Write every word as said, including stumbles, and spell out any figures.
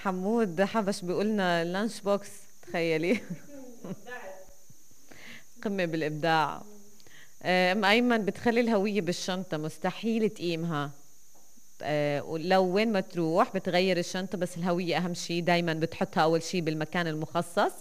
حمود حبش بيقولنا لانش بوكس. تخيلي. قمة بالإبداع. آه، أم أيمن بتخلي الهوية بالشنطة، مستحيل تقيمها. آه، ولو وين ما تروح بتغير الشنطة، بس الهوية أهم شي، دايما بتحطها أول شي بالمكان المخصص.